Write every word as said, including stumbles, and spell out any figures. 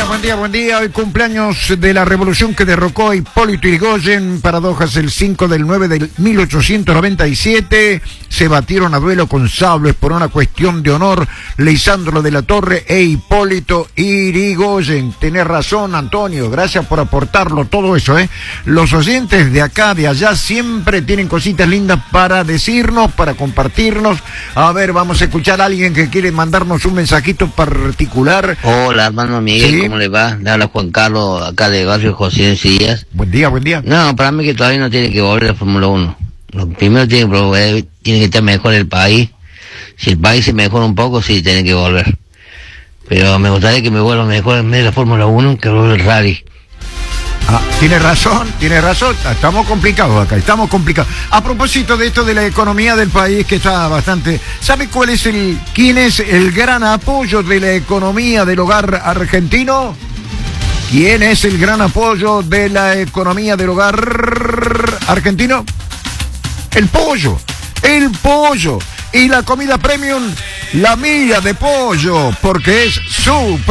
día, buen día, buen día. Hoy cumpleaños de la revolución que derrocó a Hipólito Yrigoyen. Paradojas, el cinco del nueve del mil ochocientos noventa y siete. Se batieron a duelo con sables por una cuestión de honor Lisandro de la Torre e Hipólito Yrigoyen. Tenés razón, Antonio. Gracias por aportarlo todo eso, ¿eh? Los oyentes de acá, de allá, siempre tienen cositas lindas para decirnos, para compartirnos. A ver, vamos a escuchar a alguien que quiere mandarnos un mensajito particular. Hola, hermano Miguel, ¿sí? ¿Cómo le va? Le habla Juan Carlos, acá de Barrio José Encillas. Buen día, buen día. No, para mí que todavía no tiene que volver a Fórmula uno. Lo primero tiene que, volver, tiene que estar mejor el país. Si el país se mejora un poco, sí, tiene que volver. Pero me gustaría que me vuelva mejor en vez de la Fórmula uno que vuelva el rally. Ah, tiene razón, tiene razón, estamos complicados acá, estamos complicados. A propósito de esto de la economía del país, que está bastante... ¿Sabe cuál es el, quién es el gran apoyo de la economía del hogar argentino? ¿Quién es el gran apoyo de la economía del hogar argentino? El pollo, el pollo. Y la comida premium, la milla de pollo, porque es su